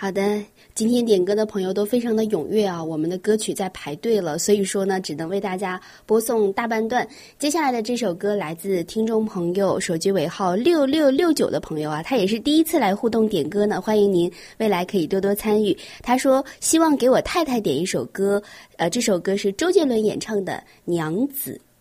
好的，今天点歌的朋友都非常的踊跃啊，我们的歌曲在排队了，所以说呢，只能为大家播送大半段。接下来的这首歌来自听众朋友手机尾号6669的朋友啊，他也是第一次来互动点歌呢，欢迎您未来可以多多参与。他说希望给我太太点一首歌，这首歌是周杰伦演唱的《娘子》。